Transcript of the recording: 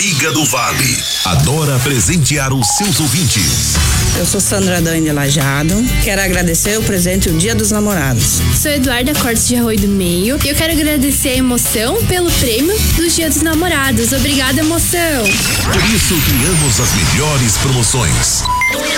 Amiga do Vale. Adora presentear os seus ouvintes. Eu sou Sandra Dani de Lajeado. Quero agradecer o presente o Dia dos Namorados. Sou Eduarda Cortes de Arroio do Meio e eu quero agradecer a Emoção pelo prêmio do Dia dos Namorados. Obrigada, Emoção! Por isso criamos as melhores promoções.